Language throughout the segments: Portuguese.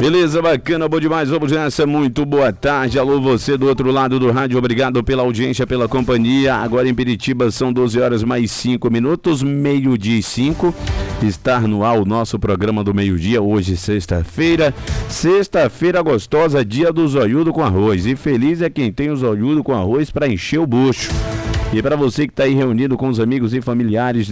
Beleza, bacana, bom demais, vamos nessa, muito boa tarde, alô você do outro lado do rádio, obrigado pela audiência, pela companhia. Agora em Piritiba são 12 horas mais 5 minutos, meio-dia e 5, está no ar o nosso programa do meio-dia, hoje sexta-feira gostosa, dia do zoiudo com arroz, e feliz é quem tem o zoiudo com arroz para encher o bucho. E para você que está aí reunido com os amigos e familiares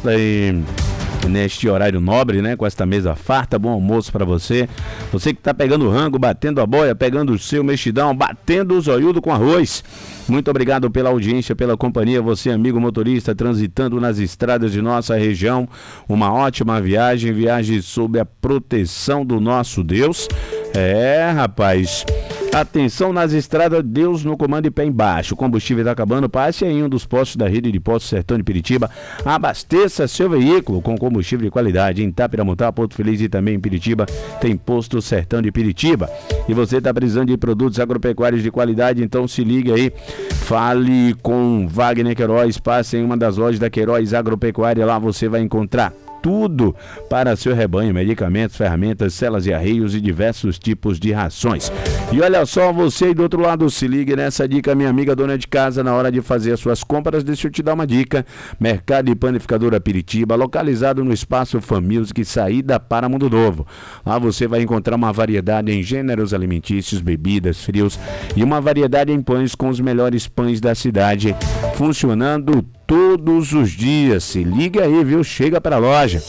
neste horário nobre, né, com esta mesa farta, bom almoço para você. Você que tá pegando rango, batendo a boia, pegando o seu mexidão, batendo o zoiudo com arroz. Muito obrigado pela audiência, pela companhia, você amigo motorista transitando nas estradas de nossa região. Uma ótima viagem sob a proteção do nosso Deus. Rapaz, atenção nas estradas, Deus no comando e pé embaixo. O combustível está acabando, passe em um dos postos da rede de postos Sertão de Piritiba. Abasteça seu veículo com combustível de qualidade. Em Itapiramutá, Porto Feliz e também em Piritiba tem posto Sertão de Piritiba. E você está precisando de produtos agropecuários de qualidade, então se liga aí. Fale com Wagner Queiroz, passe em uma das lojas da Queiroz Agropecuária, lá você vai encontrar tudo para seu rebanho, medicamentos, ferramentas, celas e arreios e diversos tipos de rações. E olha só, você aí do outro lado, se ligue nessa dica, minha amiga dona de casa, na hora de fazer as suas compras, deixa eu te dar uma dica. Mercado e Panificadora Piritiba, localizado no Espaço Fan Music, saída para Mundo Novo. Lá você vai encontrar uma variedade em gêneros alimentícios, bebidas, frios e uma variedade em pães com os melhores pães da cidade, funcionando todos os dias. Se liga aí, viu? Chega para a loja.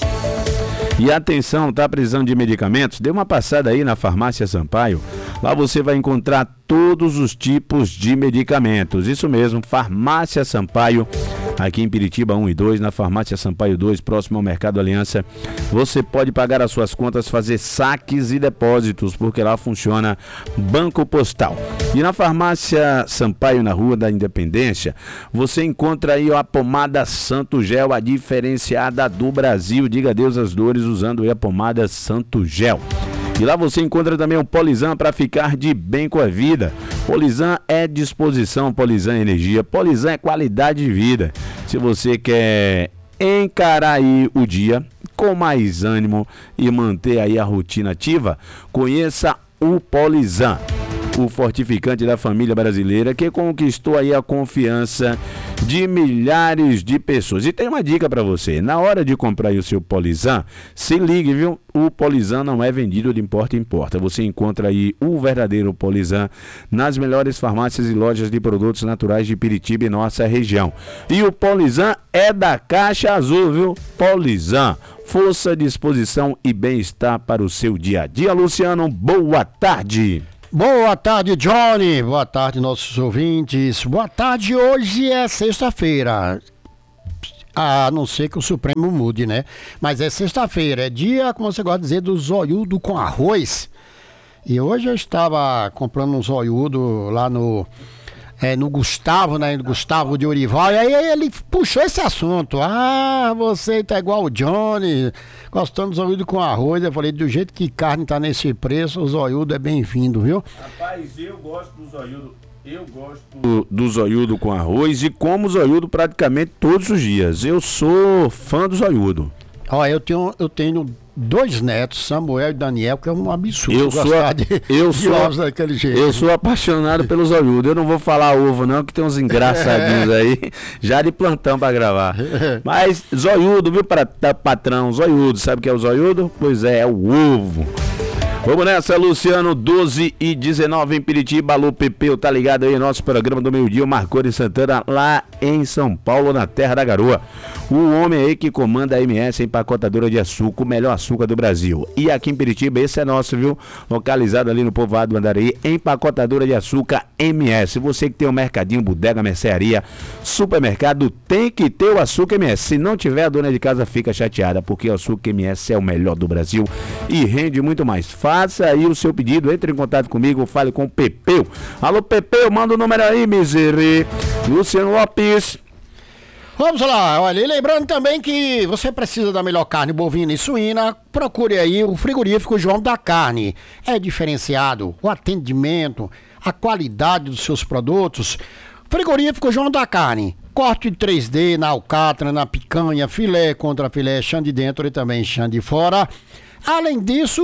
E atenção, tá precisando de medicamentos? Dê uma passada aí na Farmácia Sampaio. Lá você vai encontrar todos os tipos de medicamentos. Isso mesmo, Farmácia Sampaio. Aqui em Piritiba 1 e 2, na Farmácia Sampaio 2, próximo ao Mercado Aliança. Você pode pagar as suas contas, fazer saques e depósitos, porque lá funciona Banco Postal. E na Farmácia Sampaio, na Rua da Independência, você encontra aí a pomada Santo Gel, a diferenciada do Brasil. Diga adeus às dores usando aí a pomada Santo Gel. E lá você encontra também o Polizan para ficar de bem com a vida. Polizan é disposição, Polizan é energia, Polizan é qualidade de vida. Se você quer encarar aí o dia com mais ânimo e manter aí a rotina ativa, conheça o Polizan, o fortificante da família brasileira que conquistou aí a confiança de milhares de pessoas. E tem uma dica para você, na hora de comprar aí o seu Polizan, se ligue, viu? O Polizan não é vendido de porta em porta. Você encontra aí o verdadeiro Polizan nas melhores farmácias e lojas de produtos naturais de Piritiba e nossa região. E o Polizan é da Caixa Azul, viu? Polizan, força, disposição e bem-estar para o seu dia a dia. Luciano, boa tarde. Boa tarde, Johnny. Boa tarde, nossos ouvintes. Boa tarde, hoje é sexta-feira. A não ser que o Supremo mude, né? Mas é sexta-feira, é dia, como você gosta de dizer, do zoiudo com arroz. E hoje eu estava comprando um zoiudo lá no Gustavo, né? Gustavo de Orival. E aí ele puxou esse assunto. Ah, você tá igual o Johnny, gostando do zoiudo com arroz. Eu falei, do jeito que carne tá nesse preço, o zoiudo é bem-vindo, viu? Rapaz, eu gosto do zoiudo. Eu gosto do zoiudo com arroz e como zoiudo praticamente todos os dias. Eu sou fã do zoiudo. Ó, eu tenho 2 netos, Samuel e Daniel, que é um absurdo gostar de ovos daquele jeito. Eu sou apaixonado pelo zoiudo. Eu não vou falar ovo não, que tem uns engraçadinhos aí, já de plantão pra gravar. Mas zoiudo, viu, patrão? Zoiudo, sabe o que é o zoiudo? Pois é o ovo. Vamos nessa, Luciano, 12 e 19 em Piritiba. Alô, Pepeu, tá ligado aí, nosso programa do meio-dia, o Marconi Santana, lá em São Paulo, na Terra da Garoa. O homem aí que comanda a MS Empacotadora de Açúcar, o melhor açúcar do Brasil. E aqui em Piritiba, esse é nosso, viu? Localizado ali no povoado do Andaraí, Empacotadora de Açúcar MS. Você que tem um mercadinho, bodega, mercearia, supermercado, tem que ter o açúcar MS. Se não tiver, a dona de casa fica chateada, porque o açúcar MS é o melhor do Brasil e rende muito mais. Faça aí o seu pedido, entre em contato comigo, fale com o Pepeu. Alô, Pepeu, manda o número aí, miserê. Luciano Lopes. Vamos lá, olha, e lembrando também que você precisa da melhor carne bovina e suína, procure aí o frigorífico João da Carne. É diferenciado, o atendimento, a qualidade dos seus produtos. Frigorífico João da Carne, corte 3D na alcatra, na picanha, filé contra filé, chã de dentro e também chã de fora. Além disso,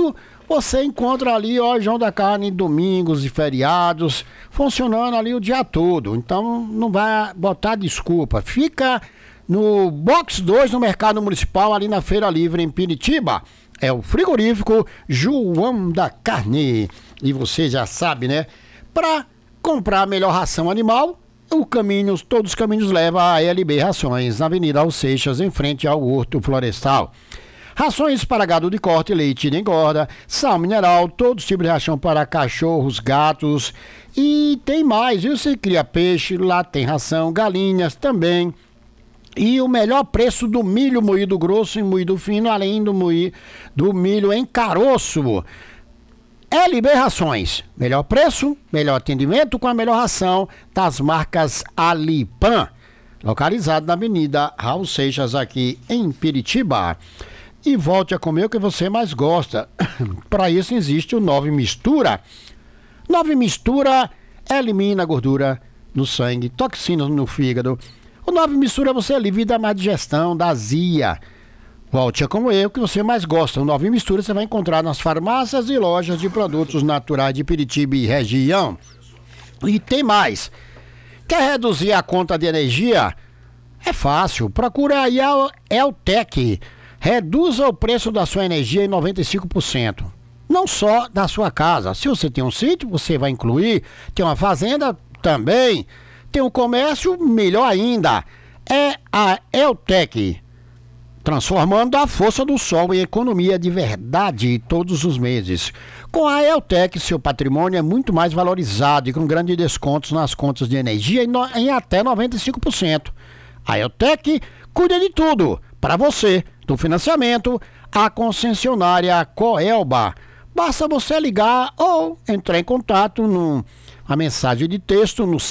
você encontra ali o João da Carne domingos e feriados, funcionando ali o dia todo. Então não vai botar desculpa. Fica no Box 2, no Mercado Municipal, ali na Feira Livre, em Piritiba. É o frigorífico João da Carne. E você já sabe, né? Para comprar a melhor ração animal, todos os caminhos levam a LB Rações, na Avenida Alseixas, em frente ao Horto Florestal. Rações para gado de corte, leite de engorda, sal mineral, todos os tipos de ração para cachorros, gatos e tem mais, viu? Você cria peixe, lá tem ração, galinhas também. E o melhor preço do milho moído grosso e moído fino, além do milho em caroço. LB Rações, melhor preço, melhor atendimento com a melhor ração das marcas Alipan, localizado na Avenida Raul Seixas, aqui em Piritiba. E volte a comer o que você mais gosta. Para isso existe o 9 Mistura. 9 Mistura elimina a gordura no sangue, toxinas no fígado. O 9 Mistura você alivia da má digestão, da azia. Volte a comer o que você mais gosta. O 9 Mistura você vai encontrar nas farmácias e lojas de produtos naturais de Piritiba e região. E tem mais. Quer reduzir a conta de energia? É fácil. Procura aí a Eltec. Reduza o preço da sua energia em 95%. Não só da sua casa. Se você tem um sítio, você vai incluir. Tem uma fazenda também. Tem um comércio, melhor ainda. É a Eltec. Transformando a força do sol em economia de verdade todos os meses. Com a Eltec, seu patrimônio é muito mais valorizado e com grandes descontos nas contas de energia em até 95%. A Eltec cuida de tudo para você, do financiamento à concessionária Coelba. Basta você ligar ou entrar em contato a mensagem de texto no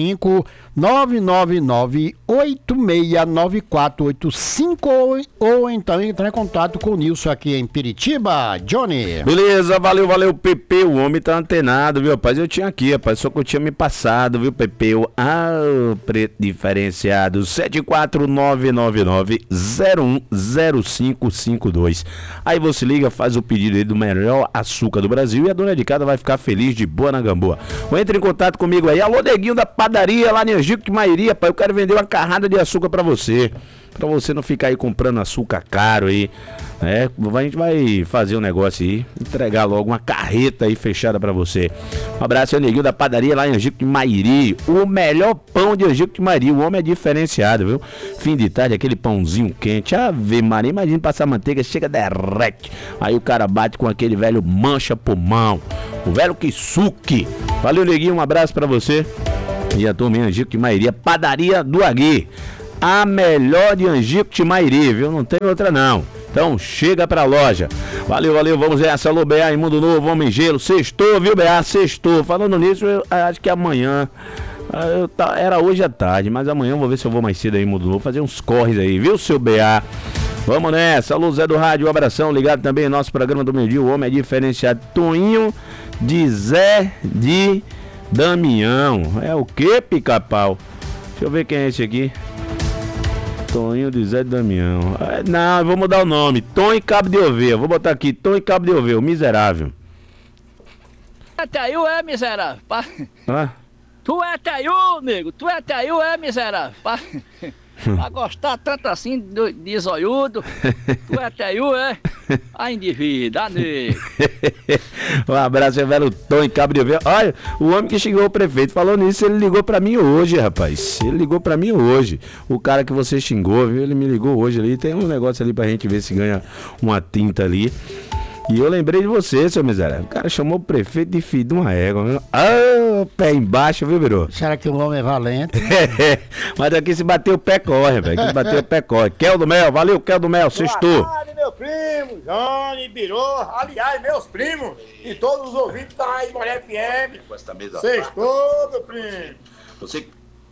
75999869485 ou então entrar em contato com o Nilson aqui em Piritiba. Johnny. Beleza, valeu, Pepeu. O homem tá antenado, viu, rapaz? Eu tinha aqui, rapaz, só que eu tinha me passado, viu, Pepeu? Preto diferenciado, 74999010552. Aí você liga, faz o pedido aí do melhor açúcar do Brasil e a dona de casa vai ficar feliz de boa na gamboa. Entre em contato comigo aí. Alô, Neguinho da padaria lá em Angico de Mairi, pai. Eu quero vender uma carrada de açúcar pra você. Pra você não ficar aí comprando açúcar caro aí. A gente vai fazer um negócio aí. Entregar logo uma carreta aí fechada pra você. Um abraço, Neguinho da padaria lá em Angico de Mairi. O melhor pão de Angico de Mairi. O homem é diferenciado, viu? Fim de tarde, aquele pãozinho quente. Ave Maria, imagina passar manteiga, chega derrete. Aí o cara bate com aquele velho mancha pulmão. O velho Kisuke. Valeu, Neguinho, um abraço pra você. E a turma em Angico de Mairi, a padaria do Agui. A melhor de Angico de Mairi, viu? Não tem outra não. Então chega pra loja. Valeu, vamos nessa. Alô, BA em Mundo Novo, Homem Gelo. Sextou, viu, BA? Sextou. Falando nisso, eu acho que amanhã... Era hoje à tarde, mas amanhã eu vou ver se eu vou mais cedo aí em Mundo Novo. Fazer uns corres aí, viu, seu BA? Vamos nessa. Alô, Zé do Rádio, um abração. Ligado também no nosso programa do meio-dia. O homem é diferenciado. Toninho de Zé de Damião. É o que, pica-pau? Deixa eu ver quem é esse aqui. Toninho de Zé de Damião. Não, eu vou mudar o nome. Tom e Cabo de Oveia. Vou botar aqui. Tom e Cabo de Oveia, o miserável. Até aí, miserável. Ah? Tu é taiú, nego. Tu é taiú, miserável. Pra gostar tanto assim de zoiudo. Tu é taiú, a indivíduo, a nego. Um abraço, meu velho Tom em Cabo de Oveia. Olha, o homem que xingou o prefeito, falou nisso, ele ligou pra mim hoje, rapaz. Ele ligou pra mim hoje. O cara que você xingou, viu? Ele me ligou hoje ali. Tem um negócio ali pra gente ver se ganha uma tinta ali. E eu lembrei de você, seu miserável. O cara chamou o prefeito de filho de uma égua, viu? Pé embaixo, viu, virou? Será que o homem é valente? Mas aqui se bater o pé corre, velho. Aqui se bater o pé corre. Kel do Mel, valeu, Kel do Mel, sextou. Boa tarde, meu primo, Johnny, Birô, aliás, meus primos e todos os ouvintes da Rádio Maré FM. Sextou, meu primo. Você...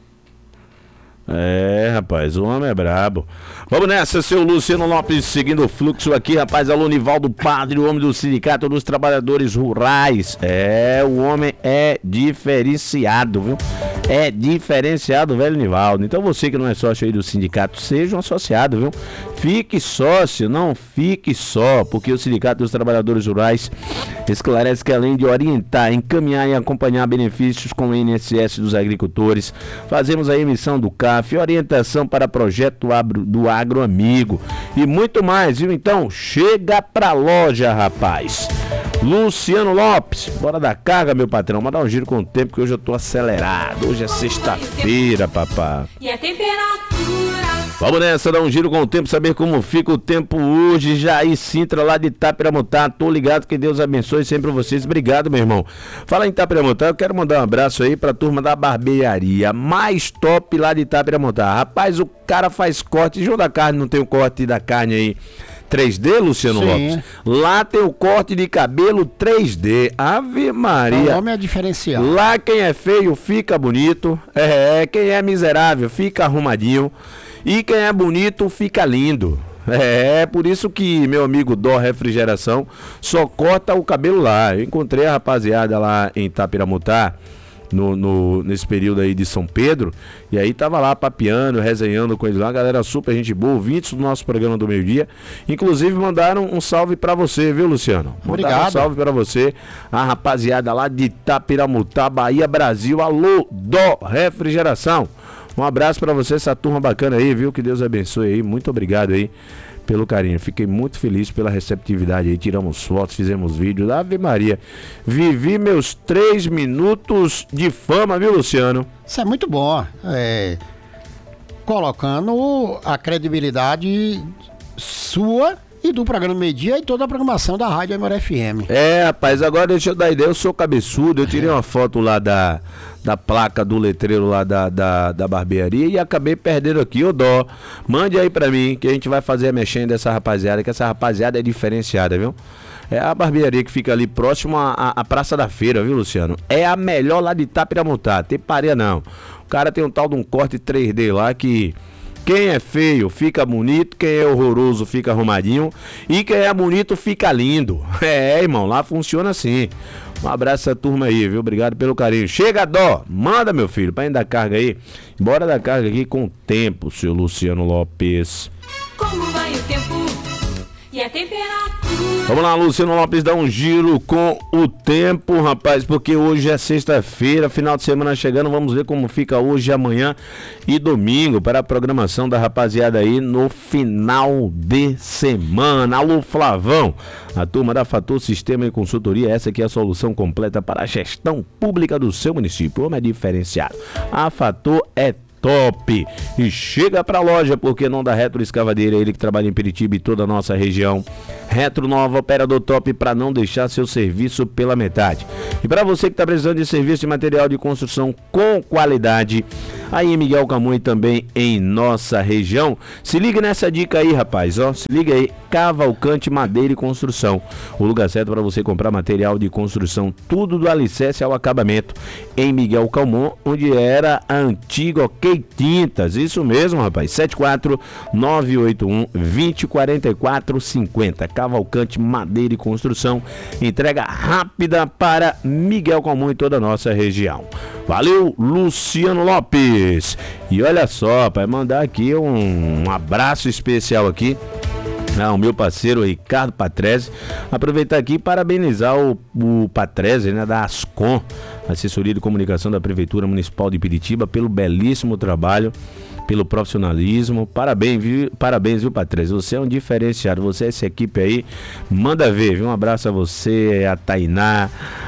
rapaz, o homem é brabo. Vamos nessa, seu Luciano Lopes, seguindo o fluxo aqui, rapaz. Alô, Nivaldo Padre, o homem do Sindicato dos Trabalhadores Rurais. O homem é diferenciado, viu? é diferenciado, velho Nivaldo. Então você que não é sócio aí do sindicato, seja um associado, viu? Fique sócio, não fique só, porque o Sindicato dos Trabalhadores Rurais esclarece que além de orientar, encaminhar e acompanhar benefícios com o INSS dos agricultores, fazemos a emissão do CAF, orientação para projeto do Agro Amigo e muito mais, viu? Então, chega pra loja, rapaz. Luciano Lopes, bora dar carga, meu patrão. Mandar um giro com o tempo que hoje eu tô acelerado. Hoje é sexta-feira, papá. E a temperatura? Vamos nessa, dar um giro com o tempo, saber como fica o tempo hoje. Jair Sintra, lá de Itapiramutá. Tô ligado, que Deus abençoe sempre vocês. Obrigado, meu irmão. Fala em Itapiramutá, eu quero mandar um abraço aí pra turma da barbearia mais top lá de Itapiramutá. Rapaz, o cara faz corte. João da Carne, não tem o corte da carne aí 3D, Luciano Lopes? Lá tem o corte de cabelo 3D. Ave Maria. O nome é diferencial. Lá quem é feio fica bonito. Quem é miserável fica arrumadinho. E quem é bonito fica lindo. Por isso que meu amigo Dó Refrigeração só corta o cabelo lá. Eu encontrei a rapaziada lá em Itapiramutá nesse período aí de São Pedro, e aí tava lá papeando, resenhando com eles lá, galera super gente boa, ouvintes do nosso programa do meio-dia, inclusive mandaram um salve pra você, viu, Luciano? Mandaram um salve pra você, a rapaziada lá de Itapiramutá, Bahia, Brasil. Alô, Dó Refrigeração, um abraço pra você, essa turma bacana aí, viu, que Deus abençoe aí, muito obrigado aí pelo carinho, fiquei muito feliz pela receptividade aí, tiramos fotos, fizemos vídeos, Ave Maria, vivi meus 3 minutos de fama, viu, Luciano? Isso é muito bom, colocando a credibilidade sua e do programa Meio Dia e toda a programação da Rádio Amor FM. Rapaz, agora deixa eu dar ideia, eu sou cabeçudo, eu tirei uma foto lá da placa do letreiro lá da barbearia e acabei perdendo aqui. Ô Dó, mande aí pra mim que a gente vai fazer a mexendo dessa rapaziada, que essa rapaziada é diferenciada, viu? É a barbearia que fica ali próximo à Praça da Feira, viu, Luciano? É a melhor lá de Itapiramutá, tem pareia não. O cara tem um tal de um corte 3D lá que quem é feio fica bonito, quem é horroroso fica arrumadinho e quem é bonito fica lindo. Irmão, lá funciona assim. Um abraço a essa turma aí, viu? Obrigado pelo carinho. Chega, Dó! Manda, meu filho, pra ir dar carga aí. Bora dar carga aqui com o tempo, seu Luciano Lopes. Como vai o tempo e a temperatura? Vamos lá, Luciano Lopes, dá um giro com o tempo, rapaz, porque hoje é sexta-feira, final de semana chegando, vamos ver como fica hoje, amanhã e domingo para a programação da rapaziada aí no final de semana. Alô, Flavão, a turma da Fator Sistema e Consultoria, essa aqui é a solução completa para a gestão pública do seu município. O homem é diferenciado. A Fator é top. E chega pra loja, porque não dá Retro Escavadeira, ele que trabalha em Piritiba e toda a nossa região. Retro Nova, operador top para não deixar seu serviço pela metade. E para você que está precisando de serviço de material de construção com qualidade, aí em Miguel Camões também em nossa região. Se liga nessa dica aí, rapaz, ó, se liga aí, Cavalcante Madeira e Construção, o lugar certo para você comprar material de construção, tudo do alicerce ao acabamento, em Miguel Camões, onde era a antiga OK Tintas, isso mesmo, rapaz, 74981-204450, Cavalcante Madeira e Construção, entrega rápida para Miguel Camões e toda a nossa região. Valeu, Luciano Lopes. E olha só, para mandar aqui um abraço especial aqui ao meu parceiro Ricardo Patrese. Aproveitar aqui e parabenizar o Patrese, né, da Ascom, Assessoria de Comunicação da Prefeitura Municipal de Piritiba, pelo belíssimo trabalho, pelo profissionalismo. Parabéns, viu, Patrese? Você é um diferenciado, você é essa equipe aí, manda ver, viu? Um abraço a você, a Tainá,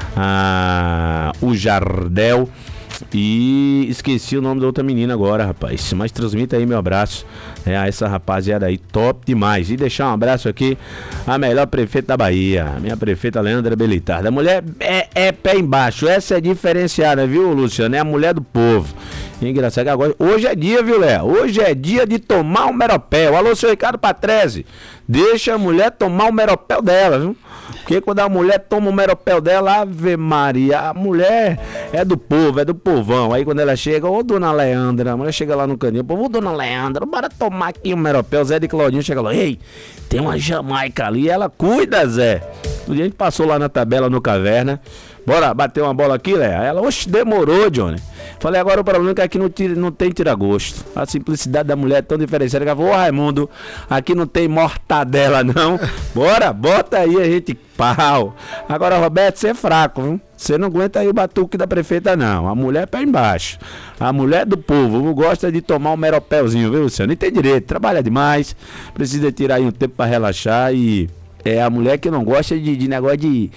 o Jardel. E esqueci o nome da outra menina agora, rapaz. Mas transmita aí meu abraço a essa rapaziada aí, top demais. E deixar um abraço aqui à melhor prefeita da Bahia, a minha prefeita Leandra Belitarda. A mulher é pé embaixo, essa é diferenciada, viu, Luciano? É a mulher do povo. E engraçado que agora, hoje é dia, viu, Léo? Hoje é dia de tomar um meropel. Alô, seu Ricardo Patrese, deixa a mulher tomar o meropel dela, viu? Porque quando a mulher toma o meropel dela, Ave Maria, a mulher é do povo, é do povão. Aí quando ela chega, ô dona Leandra, a mulher chega lá no canil, ô dona Leandra, bora tomar aqui o meropel. Zé de Claudinho chega lá, ei, tem uma Jamaica ali, ela cuida, Zé. Um dia a gente passou lá na tabela no Caverna, bora bater uma bola aqui, Léa? Ela, oxe, demorou, Johnny. Falei, agora o problema é que aqui não tem tira-gosto. A simplicidade da mulher é tão diferenciada que ela falou, ô Raimundo, aqui não tem mortadela não. Bora, bota aí a gente pau. Agora, Roberto, você é fraco, viu? Você não aguenta aí o batuque da prefeita não. A mulher é pé embaixo. A mulher do povo gosta de tomar um meropelzinho, viu, Luciano? E tem direito, trabalha demais, precisa tirar aí um tempo pra relaxar e... É a mulher que não gosta de negócio de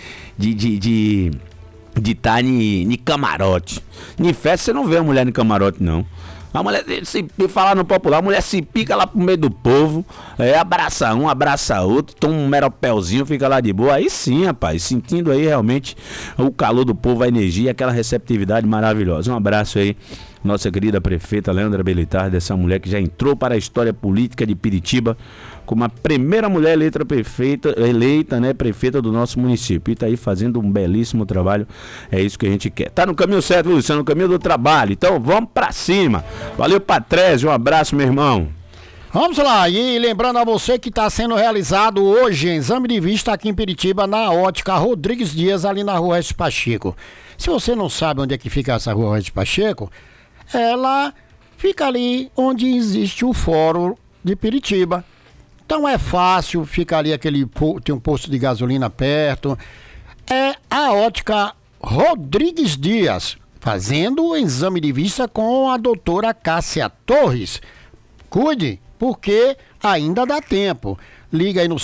estar em camarote. Em festa você não vê a mulher em camarote, não. A mulher, se falar no popular, a mulher se pica lá pro meio do povo, abraça um, abraça outro, toma um meropelzinho, fica lá de boa. Aí sim, rapaz, sentindo aí realmente o calor do povo, a energia, aquela receptividade maravilhosa. Um abraço aí, nossa querida prefeita Leandra Belitardi, essa mulher que já entrou para a história política de Piritiba como a primeira mulher eleita prefeita do nosso município. E tá aí fazendo um belíssimo trabalho. É isso que a gente quer. Tá no caminho certo, Luciano, no caminho do trabalho. Então vamos pra cima. Valeu, Patrésio. Um abraço, meu irmão. Vamos lá, e lembrando a você que está sendo realizado hoje exame de vista aqui em Piritiba, na ótica Rodrigues Dias, ali na Rua Oeste Pacheco. Se você não sabe onde é que fica essa Rua Oeste Pacheco, ela fica ali onde existe o Fórum de Piritiba. Então é fácil, fica ali tem um posto de gasolina perto. É a ótica Rodrigues Dias, fazendo o exame de vista com a doutora Cássia Torres. Cuide, porque ainda dá tempo. Liga aí no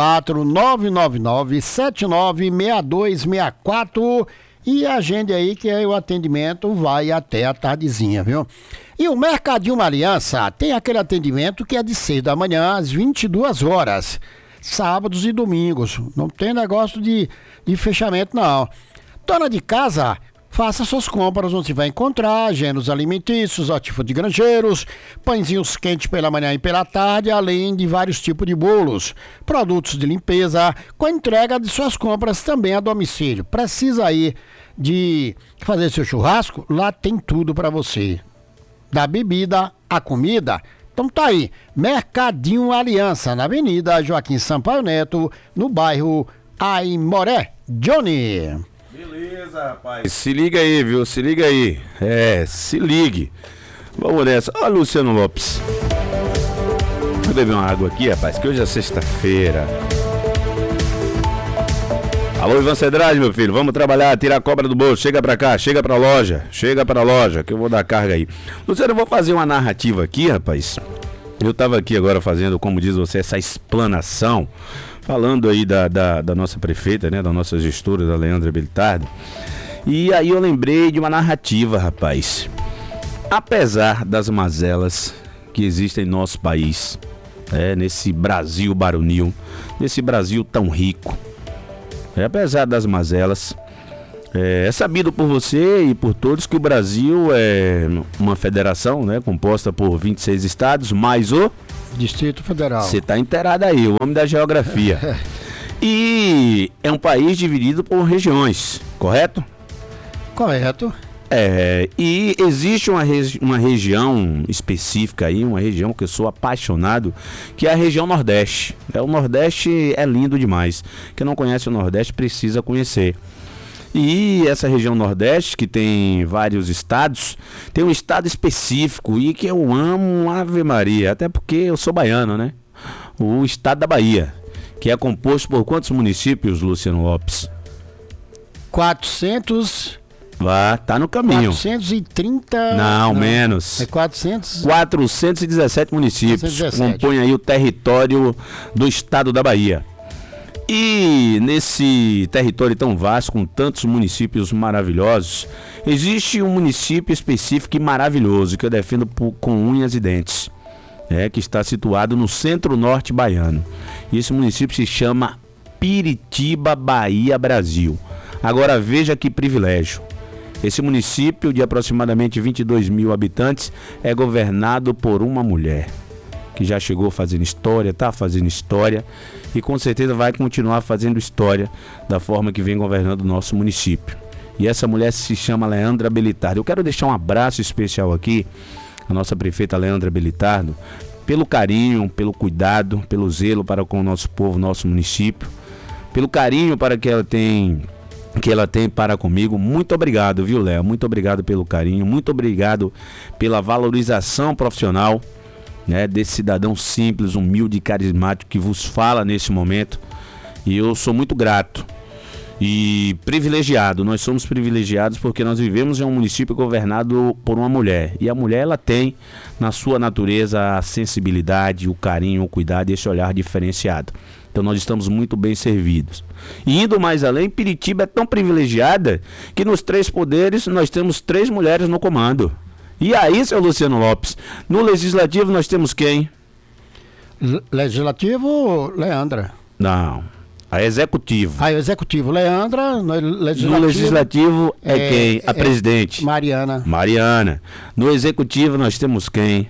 74999-796264 e agende aí que aí o atendimento vai até a tardezinha, viu? E o Mercadinho Aliança tem aquele atendimento que é de 6 da manhã às 22 horas, sábados e domingos. Não tem negócio de fechamento, não. Dona de casa, faça suas compras onde você vai encontrar gêneros alimentícios, hortifruti de granjeiros, pãezinhos quentes pela manhã e pela tarde, além de vários tipos de bolos, produtos de limpeza, com a entrega de suas compras também a domicílio. Precisa aí de fazer seu churrasco? Lá tem tudo para você. Da bebida à comida. Então tá aí, Mercadinho Aliança, na Avenida Joaquim Sampaio Neto, no bairro Aimoré. Johnny. Beleza, rapaz. Se liga aí, viu? Se liga aí. Se ligue. Vamos nessa. Ó, Luciano Lopes. Vou beber uma água aqui, rapaz, que hoje é sexta-feira. Alô, Ivan Cedrade, meu filho, vamos trabalhar, tirar a cobra do bolso, chega pra cá, chega pra loja, que eu vou dar carga aí. Luciano, eu vou fazer uma narrativa aqui, rapaz. Eu tava aqui agora fazendo, como diz você, essa explanação, falando aí da nossa prefeita, né, da nossa gestora, da Leandra Belitardi. E aí eu lembrei de uma narrativa, rapaz. Apesar das mazelas que existem em nosso país, nesse Brasil baronil, nesse Brasil tão rico, apesar das mazelas, é sabido por você e por todos que o Brasil é uma federação, né, composta por 26 estados, mais o Distrito Federal. Você tá inteirado aí, o homem da geografia. E é um país dividido por regiões, correto? Correto. E existe uma região específica aí, uma região que eu sou apaixonado, que é a região Nordeste. O Nordeste é lindo demais. Quem não conhece o Nordeste precisa conhecer. E essa região Nordeste, que tem vários estados, tem um estado específico e que eu amo, Ave Maria, até porque eu sou baiano, né? O estado da Bahia, que é composto por quantos municípios, Luciano Lopes? 400... Tá no caminho. 430... Não, menos. É 400... 417 municípios 417. compõem aí o território do estado da Bahia. E nesse território tão vasto, com tantos municípios maravilhosos, existe um município específico e maravilhoso, que eu defendo com unhas e dentes, que está situado no centro-norte baiano. E esse município se chama Piritiba, Bahia, Brasil. Agora veja que privilégio. Esse município, de aproximadamente 22 mil habitantes, é governado por uma mulher que já chegou fazendo história, está fazendo história e com certeza vai continuar fazendo história da forma que vem governando o nosso município. E essa mulher se chama Leandra Belitardi. Eu quero deixar um abraço especial aqui à nossa prefeita Leandra Belitardi, pelo carinho, pelo cuidado, pelo zelo para com o nosso povo, nosso município, pelo carinho para que ela tem que ela tem para comigo. Muito obrigado, viu, Léa? Muito obrigado pelo carinho, muito obrigado pela valorização profissional, né, desse cidadão simples, humilde e carismático que vos fala nesse momento. E eu sou muito grato e privilegiado. Nós somos privilegiados porque nós vivemos em um município governado por uma mulher. E a mulher, ela tem na sua natureza a sensibilidade, o carinho, o cuidado e esse olhar diferenciado. Então nós estamos muito bem servidos. E indo mais além, Piritiba é tão privilegiada que nos 3 poderes nós temos 3 mulheres no comando. E aí, seu Luciano Lopes, no Legislativo nós temos quem? Legislativo, Leandra. Não, a Executivo. Aí o Executivo, Leandra. No Legislativo é quem? A presidente. Mariana. No Executivo nós temos quem?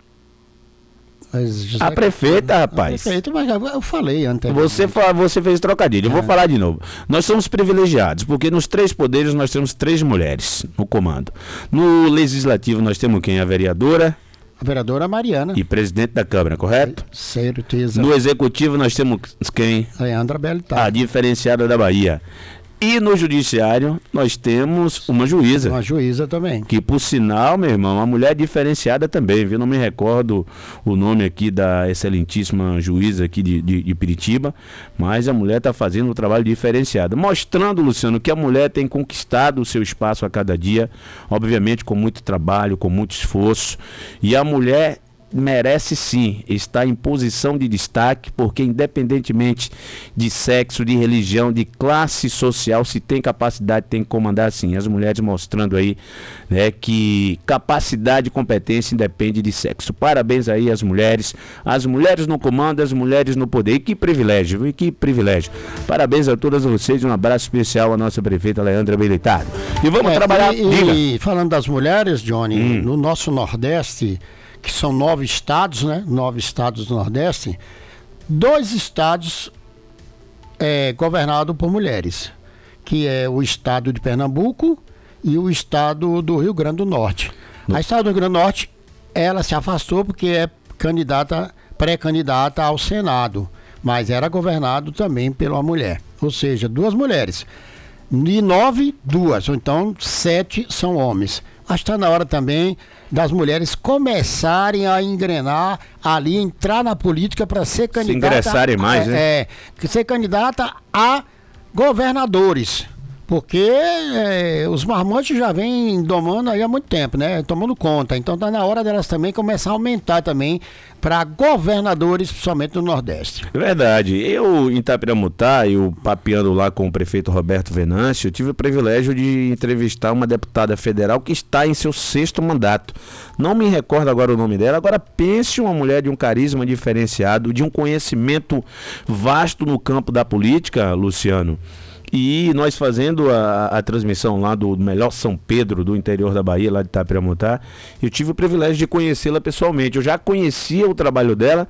A prefeita, rapaz. A prefeita, mas eu falei anteriormente. Você fez trocadilho, eu vou falar de novo. Nós somos privilegiados, porque nos 3 poderes nós temos 3 mulheres no comando. No Legislativo nós temos quem? A vereadora? A vereadora Mariana. E presidente da Câmara, correto? Certeza. No Executivo nós temos quem? Leandra Belitari. A diferenciada da Bahia. E no Judiciário nós temos uma juíza. Uma juíza também. Que, por sinal, meu irmão, uma mulher diferenciada também, viu? Não me recordo o nome aqui da excelentíssima juíza aqui de Piritiba, mas a mulher está fazendo um trabalho diferenciado. Mostrando, Luciano, que a mulher tem conquistado o seu espaço a cada dia, obviamente com muito trabalho, com muito esforço. E a mulher merece sim estar em posição de destaque, porque independentemente de sexo, de religião, de classe social, se tem capacidade, tem que comandar sim. As mulheres mostrando aí, né, que capacidade e competência independe de sexo. Parabéns aí às mulheres no comando, as mulheres no poder. E que privilégio, viu? E que privilégio. Parabéns a todas vocês, um abraço especial à nossa prefeita Leandra Belitari. E vamos trabalhar. E falando das mulheres, Johnny, no nosso Nordeste, que são 9 estados, né? 9 estados do Nordeste, 2 estados governados por mulheres, que é o estado de Pernambuco e o estado do Rio Grande do Norte. A estado do Rio Grande do Norte, ela se afastou porque é pré-candidata ao Senado, mas era governado também pela mulher, ou seja, 2 mulheres. De 9, 2, ou então 7 são homens. Acho que está na hora também das mulheres começarem a engrenar ali, entrar na política para ser candidata. Se ingressarem mais, né? Ser candidata a governadores. Porque os marmantes já vêm domando aí há muito tempo, né? Tomando conta. Então está na hora delas também começar a aumentar também para governadores, principalmente no Nordeste. Verdade. Eu, em Itapiramutá, eu papeando lá com o prefeito Roberto Venâncio, eu tive o privilégio de entrevistar uma deputada federal que está em seu 6º mandato. Não me recordo agora o nome dela. Agora pense uma mulher de um carisma diferenciado, de um conhecimento vasto no campo da política, Luciano. E nós fazendo a transmissão lá do melhor São Pedro do interior da Bahia, lá de Itapiramutá, eu tive o privilégio de conhecê-la pessoalmente. Eu já conhecia o trabalho dela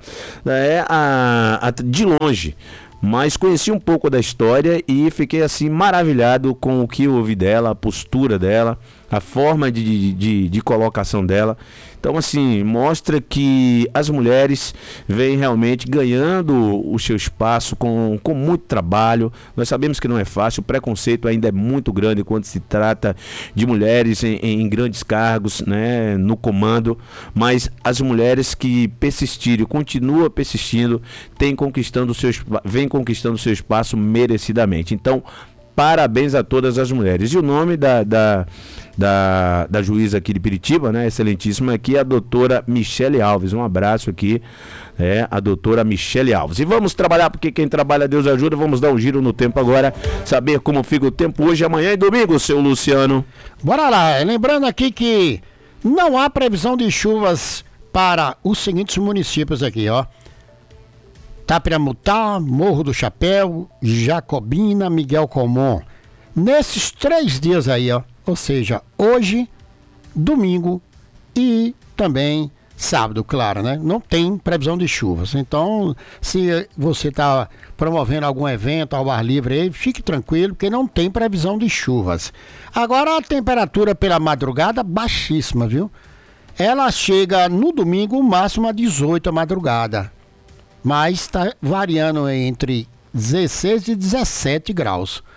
de longe, mas conheci um pouco da história e fiquei assim maravilhado com o que eu ouvi dela, a postura dela, a forma de colocação dela. Então, assim, mostra que as mulheres vêm realmente ganhando o seu espaço com muito trabalho. Nós sabemos que não é fácil, o preconceito ainda é muito grande quando se trata de mulheres em grandes cargos, né, no comando, mas as mulheres que persistirem, continuam persistindo, vêm conquistando o seu espaço merecidamente. Então, parabéns a todas as mulheres. E o nome da juíza aqui de Piritiba, né, excelentíssima, aqui é a doutora Michele Alves. Um abraço aqui, a doutora Michele Alves. E vamos trabalhar, porque quem trabalha Deus ajuda. Vamos dar um giro no tempo agora, saber como fica o tempo hoje, amanhã e domingo, seu Luciano. Bora lá, lembrando aqui que não há previsão de chuvas para os seguintes municípios aqui, ó: Itapiramutá, Morro do Chapéu, Jacobina, Miguel Comum. Nesses 3 dias aí, ó, ou seja, hoje, domingo e também sábado, claro, né? Não tem previsão de chuvas. Então, se você está promovendo algum evento ao ar livre aí, fique tranquilo, porque não tem previsão de chuvas. Agora, a temperatura pela madrugada baixíssima, viu? Ela chega no domingo, máximo a 18 a madrugada. Mas está variando entre 16 e 17 graus.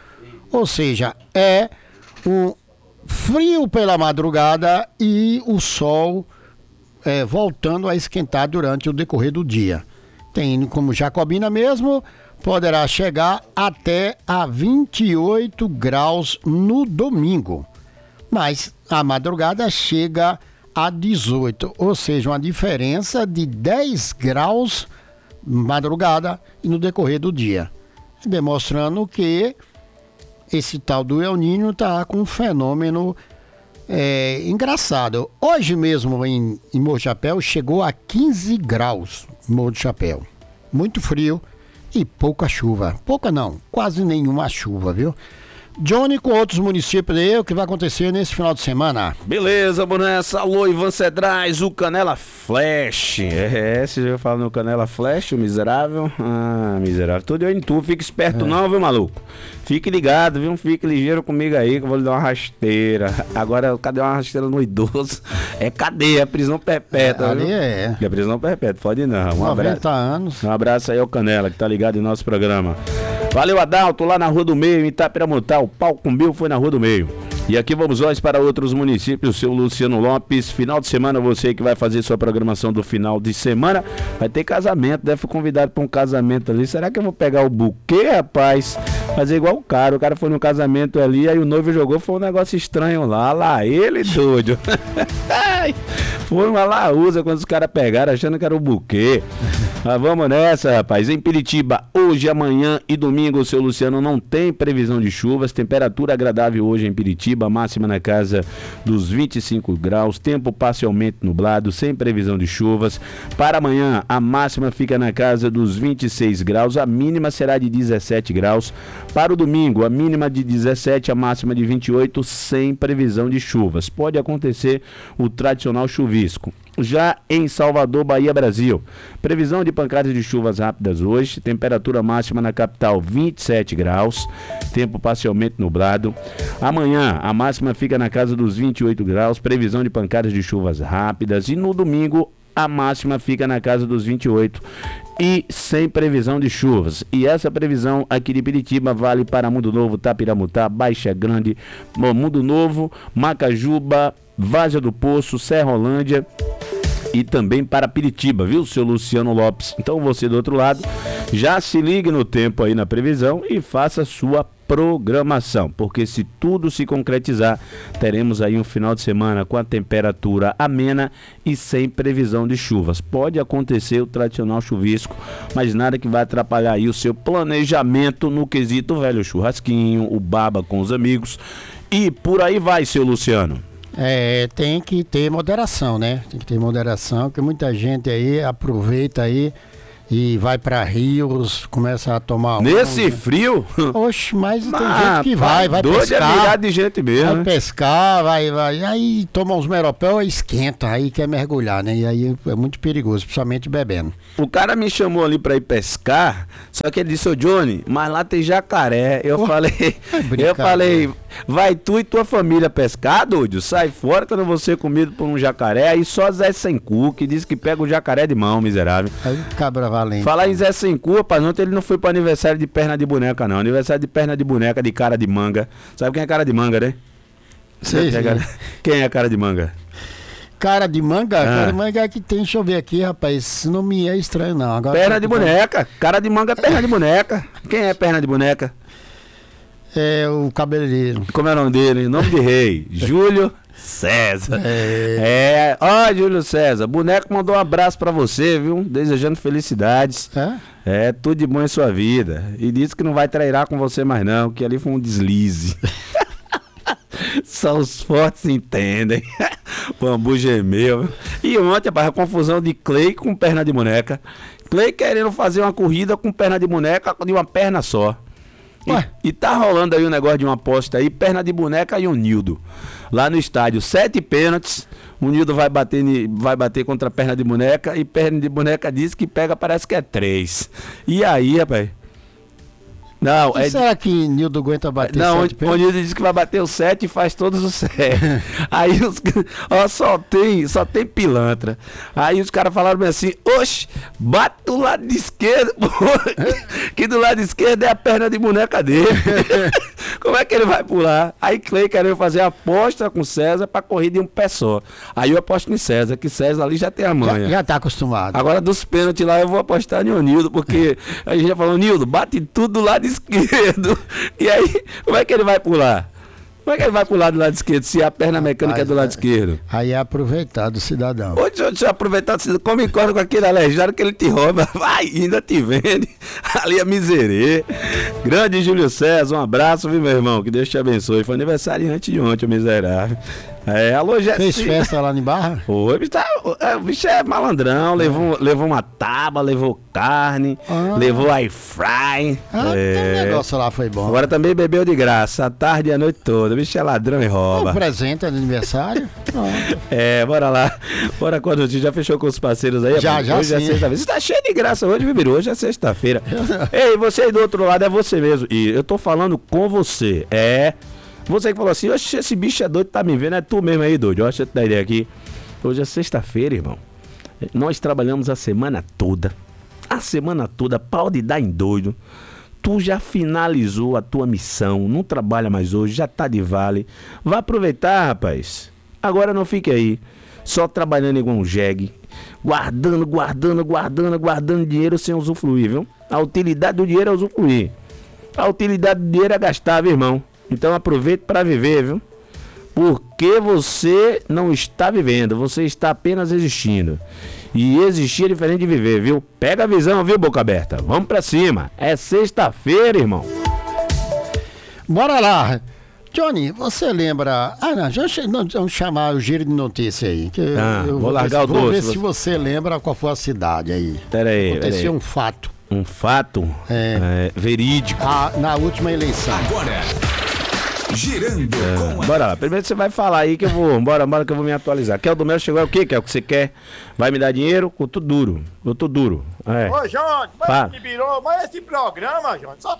Ou seja, é um frio pela madrugada e o sol voltando a esquentar durante o decorrer do dia. Tem como Jacobina mesmo, poderá chegar até a 28 graus no domingo. Mas a madrugada chega a 18, ou seja, uma diferença de 10 graus madrugada e no decorrer do dia. Demonstrando que esse tal do El Niño está com um fenômeno engraçado. Hoje mesmo em Morro do Chapéu chegou a 15 graus Morro do Chapéu. Muito frio e pouca chuva. Pouca não, quase nenhuma chuva, viu? Johnny, com outros municípios aí, o que vai acontecer nesse final de semana? Beleza, Bonessa. Alô, Ivan Cedrais, o Canela Flash. Você já falou no Canela Flash, o miserável? Ah, miserável. Tudo eu em tu, fica esperto não, viu, maluco? Fique ligado, viu? Fique ligeiro comigo aí, que eu vou lhe dar uma rasteira. Agora, cadê uma rasteira no idoso? É cadeia, é prisão perpétua, Ali viu? é. É prisão perpétua, pode não. 90 anos. Um abraço aí ao Canela, que tá ligado em nosso programa. Valeu, Adalto, lá na Rua do Meio, em Itapiramutá. O pau comeu, foi na Rua do Meio. E aqui vamos nós para outros municípios, seu Luciano Lopes. Final de semana, você que vai fazer sua programação do final de semana, vai ter casamento, deve ser convidado para um casamento ali. Será que eu vou pegar o buquê, rapaz? Fazer igual o cara foi no casamento ali, aí o noivo jogou, foi um negócio estranho lá ele doido. Foi uma laúza quando os caras pegaram, achando que era o buquê. Mas vamos nessa, rapaz. Em Piritiba, hoje, amanhã e domingo, o seu Luciano não tem previsão de chuvas. Temperatura agradável hoje em Piritiba, máxima na casa dos 25 graus. Tempo parcialmente nublado, sem previsão de chuvas. Para amanhã, a máxima fica na casa dos 26 graus. A mínima será de 17 graus. Para o domingo, a mínima de 17, a máxima de 28, sem previsão de chuvas. Pode acontecer o tradicional chuvisco. Já em Salvador, Bahia, Brasil, previsão de pancadas de chuvas rápidas hoje, temperatura máxima na capital 27 graus, tempo parcialmente nublado. Amanhã a máxima fica na casa dos 28 graus, previsão de pancadas de chuvas rápidas, e no domingo a máxima fica na casa dos 28 e sem previsão de chuvas. E essa previsão aqui de Piritiba vale para Mundo Novo, Tapiramutá, Baixa Grande, Mundo Novo, Macajuba, Várzea do Poço, Serrolândia e também para Piritiba, viu, seu Luciano Lopes? Então você do outro lado, já se ligue no tempo aí na previsão e faça sua programação, porque se tudo se concretizar, teremos aí um final de semana com a temperatura amena e sem previsão de chuvas. Pode acontecer o tradicional chuvisco, mas nada que vai atrapalhar aí o seu planejamento no quesito velho churrasquinho, o baba com os amigos e por aí vai, seu Luciano. Tem que ter moderação, né? Tem que ter moderação, porque muita gente aí aproveita aí e vai para rios, começa a tomar nesse frio? Oxe, mas tem gente que vai pescar. É de gente mesmo, vai né? pescar, vai, aí toma uns meropéu e esquenta, aí quer mergulhar, né? E aí é muito perigoso, principalmente bebendo. O cara me chamou ali pra ir pescar, só que ele disse, ô Johnny, mas lá tem jacaré. Eu falei, vai tu e tua família pescar, doido? Sai fora que eu não vou ser comido por um jacaré. Aí só Zé Sencu, que disse que pega o jacaré de mão, miserável. Aí cabra valente. Falar em Zé Sencu, rapaz, ontem ele não foi pro aniversário de perna de boneca, não. Aniversário de perna de boneca de cara de manga. Sabe quem é cara de manga, né? Sei. Quem é cara de manga? Cara de manga? Cara de manga é que tem, deixa eu ver aqui, rapaz, esse não me é estranho não. Agora, perna de boneca, cara de manga é perna de boneca. Quem é perna de boneca? É o cabeleireiro. Como é o nome dele? Nome de rei, Júlio César. Ó, Júlio César, boneco mandou um abraço pra você, viu? Desejando felicidades. Tudo de bom em sua vida. E disse que não vai trairar com você mais não, que ali foi um deslize. Só os fortes entendem. Bambu gemeu. E ontem, rapaz, a confusão de Clay com perna de boneca. Clay querendo fazer uma corrida com perna de boneca de uma perna só. E tá rolando aí um negócio de uma aposta aí, perna de boneca e o Nildo. Lá no estádio, 7 pênaltis. O Nildo vai bater contra a perna de boneca. E perna de boneca diz que pega, parece que é 3. E aí, rapaz? Não, será que Nildo aguenta bater 7 pênaltis? O Nildo diz que vai bater o 7 e faz todos os 7. Aí só tem pilantra. Aí os caras falaram assim, oxe, bate do lado de esquerdo, que do lado esquerdo é a perna de boneca dele. Como é que ele vai pular? Aí Clay querendo fazer aposta com César pra corrida em um pé só. Aí eu aposto em César, que César ali já tem a manha. Já tá acostumado. Agora dos pênaltis lá eu vou apostar em Nildo, porque a gente já falou, Nildo, bate tudo do lado esquerdo. E aí, como é que ele vai pular? Como é que ele vai pro lado esquerdo se a perna mecânica é do lado esquerdo? Aí é aproveitar do cidadão. Ô, deixa eu aproveitar, come e corre com aquele aleijado que ele te rouba, vai, ainda te vende. Ali é miserê. Grande Júlio César, um abraço, viu, meu irmão? Que Deus te abençoe. Foi aniversário antes de ontem, o miserável. Alô, Jéssica. Fez festa lá em Barra? Foi, o bicho é malandrão, levou uma tábua, levou carne, levou air fry. O negócio lá foi bom. Agora também bebeu de graça, a tarde e a noite toda. O bicho é ladrão e rouba. Um presente de aniversário. Pronto. Bora lá. Bora quando o já fechou com os parceiros aí? Já, hoje é sim. sexta-feira. Você tá cheio de graça hoje, Bibiru. Hoje é sexta-feira. Ei, você aí do outro lado é você mesmo. E eu tô falando com você. Você que falou assim, oxe, esse bicho é doido, tá me vendo? É tu mesmo aí, doido. Deixa eu te dar ideia aqui. Hoje é sexta-feira, irmão. Nós trabalhamos a semana toda. A semana toda, pau de dar em doido. Tu já finalizou a tua missão, não trabalha mais hoje, já tá de vale. Vai aproveitar, rapaz. Agora não fique aí, só trabalhando igual um jegue. Guardando dinheiro sem usufruir, viu? A utilidade do dinheiro é usufruir. A utilidade do dinheiro é gastar, viu, irmão? Então aproveite para viver, viu? Porque você não está vivendo, você está apenas existindo. E existir é diferente de viver, viu? Pega a visão, viu, boca aberta? Vamos pra cima. É sexta-feira, irmão. Bora lá. Johnny, você lembra... vamos chamar o giro de notícia aí. Que vou largar o doce. Vou ver se você lembra qual foi a cidade aí. Peraí. Aconteceu um fato. Um fato verídico. Na última eleição. Agora, girando com Bora lá. Primeiro você vai falar aí que eu vou... Bora que eu vou me atualizar. Quer o do meu chegou é o quê? Que é o que você quer? Vai me dar dinheiro? Eu tô duro. Ô, Johnny, mas esse programa, Johnny, só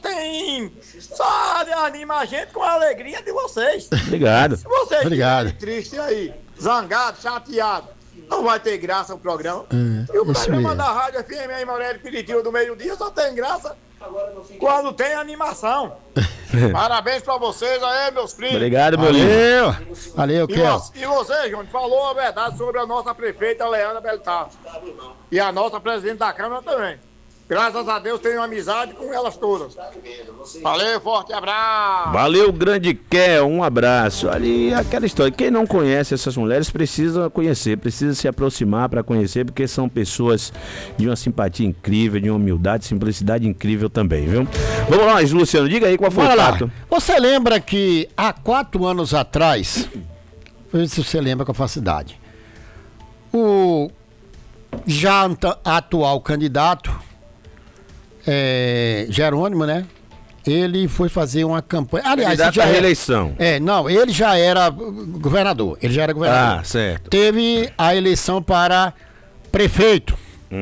anima a gente com a alegria de vocês. Obrigado. Se vocês Obrigado. estiverem tristes aí, zangado, chateado, não vai ter graça o programa. E o isso programa mesmo. da Rádio FM aí, Morelli Piritiba do meio-dia só tem graça quando tem animação. Parabéns pra vocês aí, meus primos. Obrigado, meu lindo. Valeu, Kel. E você, Johnny, falou a verdade sobre a nossa prefeita Leandra Beltar. E a nossa presidente da Câmara também. Graças a Deus tenho amizade com elas todas. Valeu, forte abraço. Valeu, grande Kel, um abraço. Ali, aquela história, quem não conhece essas mulheres precisa conhecer, precisa se aproximar para conhecer, porque são pessoas de uma simpatia incrível, de uma humildade, simplicidade incrível também, viu? Vamos lá, Luciano, diga aí qual foi Bora o lá. fato. Você lembra que há 4 anos atrás, ver se você lembra qual foi a cidade, o já atual candidato, Jerônimo, né? Ele foi fazer uma campanha. Aliás, Candidato à reeleição. ele já era governador. Ah, certo. Teve a eleição para prefeito.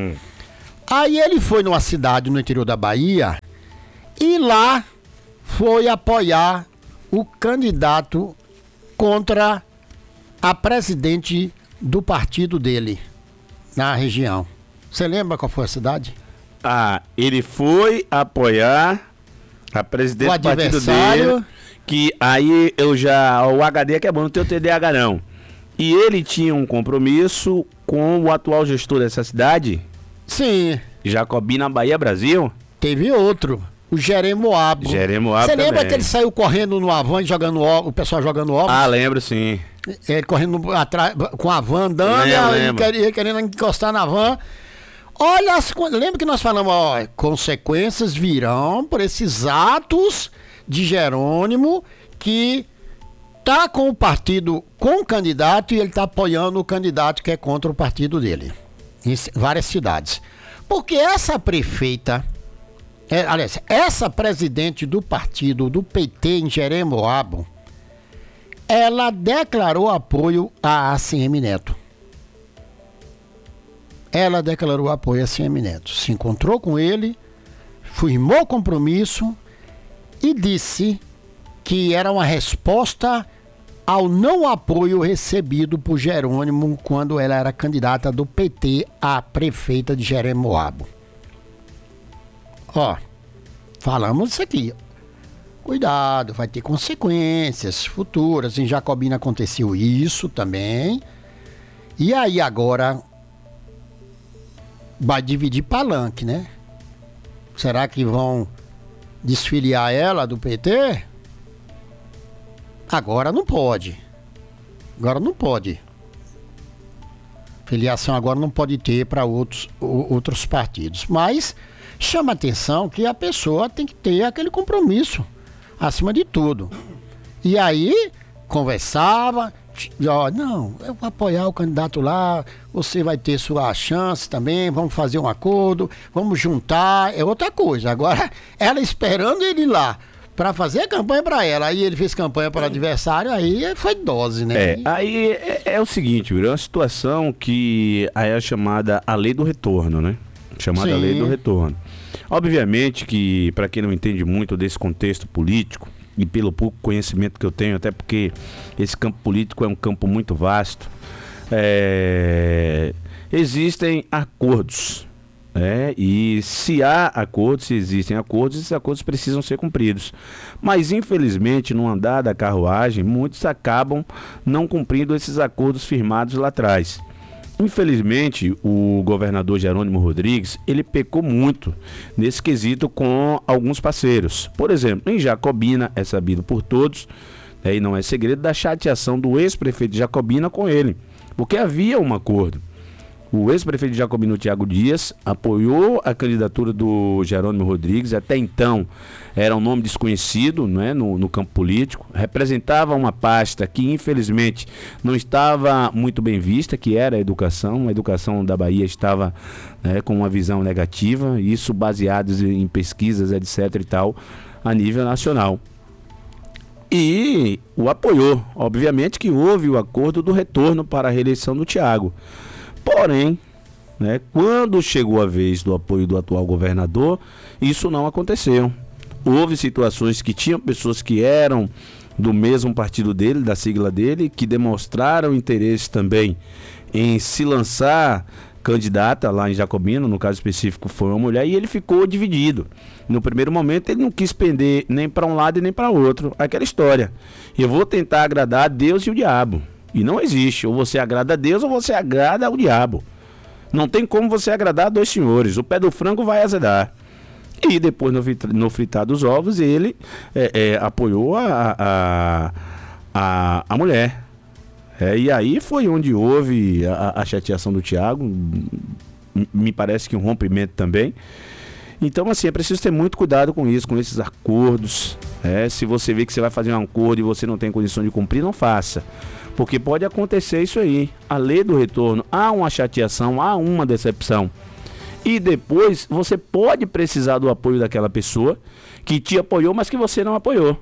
Aí ele foi numa cidade no interior da Bahia e lá foi apoiar o candidato contra a presidente do partido dele na região. Você lembra qual foi a cidade? Ele foi apoiar a presidente do partido dele, que aí o HD é que é bom, não tem o TDAH não. E ele tinha um compromisso com o atual gestor dessa cidade? Sim. Jacobina, Bahia, Brasil? Teve outro, o Jeremoabo. Você lembra que ele saiu correndo no Havan e o pessoal jogando ovos? Lembro sim. Ele correndo atrás com a van andando e querendo encostar na van. Olha, lembra que nós falamos, consequências virão por esses atos de Jerônimo que tá com o partido, com o candidato e ele tá apoiando o candidato que é contra o partido dele, em várias cidades. Porque essa prefeita, essa presidente do partido do PT em Jeremoabo, ela declarou apoio a ACM Neto. Ela declarou apoio a ACM Neto. Se encontrou com ele, firmou compromisso e disse que era uma resposta ao não apoio recebido por Jerônimo quando ela era candidata do PT a prefeita de Jeremoabo. Falamos isso aqui. Cuidado, vai ter consequências futuras. Em Jacobina aconteceu isso também. E aí agora vai dividir palanque, né? Será que vão desfiliar ela do PT? Agora não pode. Agora não pode. Filiação agora não pode ter para outros partidos. Mas chama atenção que a pessoa tem que ter aquele compromisso acima de tudo. E aí conversava, ó, não, eu vou apoiar o candidato lá, você vai ter sua chance também, vamos fazer um acordo, vamos juntar, é outra coisa. Agora, ela esperando ele lá para fazer a campanha para ela, aí ele fez campanha para o adversário, aí foi dose, né? Aí é o seguinte, é uma situação que aí é chamada a lei do retorno, né? Chamada Sim. lei do retorno. Obviamente que, para quem não entende muito desse contexto político, e pelo pouco conhecimento que eu tenho, até porque esse campo político é um campo muito vasto, existem acordos. E se há acordos, se existem acordos, esses acordos precisam ser cumpridos. Mas infelizmente no andar da carruagem, muitos acabam não cumprindo esses acordos firmados lá atrás. Infelizmente o governador Jerônimo Rodrigues, ele pecou muito nesse quesito com alguns parceiros. Por exemplo, em Jacobina, é sabido por todos, e não é segredo, da chateação do ex-prefeito de Jacobina com ele, porque havia um acordo. O ex-prefeito de Jacobina, Tiago Dias, apoiou a candidatura do Jerônimo Rodrigues. Até então era um nome desconhecido, né, no campo político. Representava uma pasta que infelizmente não estava muito bem vista, que era a educação. A educação da Bahia estava, né, com uma visão negativa, isso baseado em pesquisas, etc. e tal, a nível nacional. E o apoiou. Obviamente que houve o acordo do retorno para a reeleição do Tiago. Porém, né, quando chegou a vez do apoio do atual governador, isso não aconteceu. Houve situações que tinham pessoas que eram do mesmo partido dele, da sigla dele, que demonstraram interesse também em se lançar candidata lá em Jacobina, no caso específico foi uma mulher, e ele ficou dividido. No primeiro momento ele não quis pender nem para um lado e nem para outro. Aquela história, eu vou tentar agradar a Deus e o diabo. E não existe, ou você agrada a Deus ou você agrada ao diabo. Não tem como você agradar a dois senhores, o pé do frango vai azedar. E depois no fritar dos ovos ele apoiou a mulher. E aí foi onde houve a chateação do Tiago, me parece que um rompimento também. Então, assim, é preciso ter muito cuidado com isso, com esses acordos. Se você vê que você vai fazer um acordo e você não tem condição de cumprir, não faça. Porque pode acontecer isso aí. A lei do retorno, há uma chateação, há uma decepção. E depois você pode precisar do apoio daquela pessoa que te apoiou, mas que você não apoiou.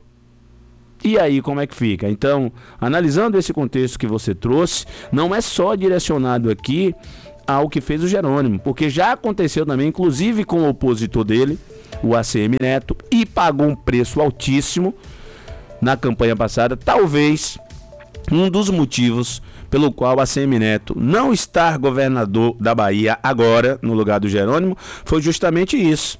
E aí, como é que fica? Então, analisando esse contexto que você trouxe, não é só direcionado aqui ao que fez o Jerônimo, porque já aconteceu também, inclusive com o opositor dele, o ACM Neto, e pagou um preço altíssimo na campanha passada. Talvez um dos motivos pelo qual a ACM Neto não estar governador da Bahia agora, no lugar do Jerônimo, foi justamente isso.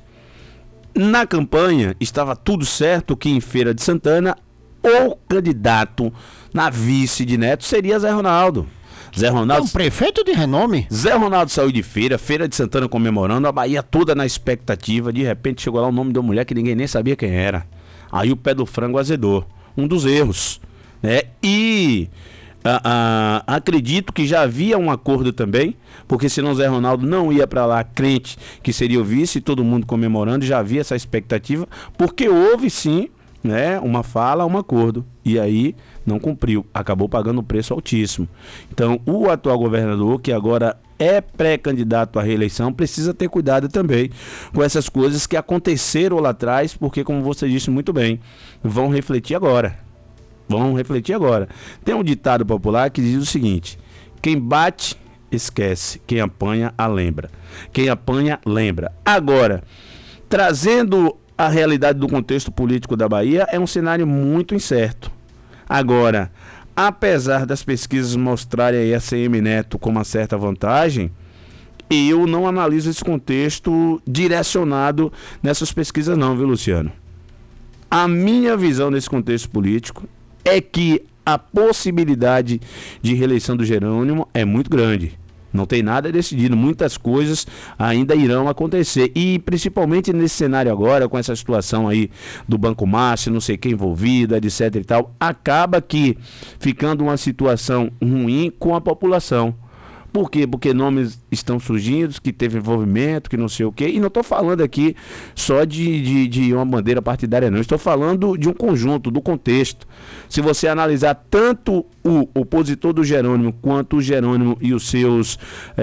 Na campanha estava tudo certo que em Feira de Santana o candidato na vice de Neto seria Zé Ronaldo. Zé Ronaldo, um prefeito de renome. Zé Ronaldo saiu de Feira de Santana comemorando, a Bahia toda na expectativa. De repente chegou lá o nome de uma mulher que ninguém nem sabia quem era. Aí o pé do frango azedou. Um dos erros, né? E acredito que já havia um acordo também, porque senão Zé Ronaldo não ia para lá crente que seria o vice, todo mundo comemorando, já havia essa expectativa, porque houve sim, né, uma fala, um acordo, e aí não cumpriu, acabou pagando um preço altíssimo. Então o atual governador, que agora é pré-candidato à reeleição, precisa ter cuidado também com essas coisas que aconteceram lá atrás, porque como você disse muito bem, vão refletir agora. Tem um ditado popular que diz o seguinte: quem bate esquece, quem apanha lembra. Quem apanha lembra. Agora, trazendo a realidade do contexto político da Bahia, é um cenário muito incerto. Agora, apesar das pesquisas mostrarem aí a ACM Neto com uma certa vantagem, eu não analiso esse contexto direcionado nessas pesquisas não, viu, Luciano? A minha visão nesse contexto político é que a possibilidade de reeleição do Jerônimo é muito grande. Não tem nada decidido, muitas coisas ainda irão acontecer. E principalmente nesse cenário agora, com essa situação aí do Banco Master, não sei quem envolvido, etc e tal, acaba que ficando uma situação ruim com a população. Por quê? Porque nomes estão surgindo, que teve envolvimento, que não sei o quê. E não estou falando aqui só de uma bandeira partidária, não. Estou falando de um conjunto, do contexto. Se você analisar tanto o opositor do Jerônimo, quanto o Jerônimo e os seus